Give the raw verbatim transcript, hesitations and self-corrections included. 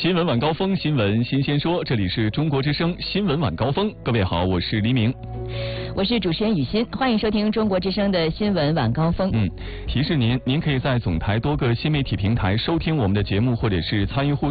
新闻晚高峰，新闻新鲜说，这里是中国之声新闻晚高峰。各位好，我是黎明。 我是主持人雨欣，欢迎收听中国之声的新闻晚高峰。 嗯，提示您，您可以在总台多个新媒体平台收听我们的节目，或者是参与互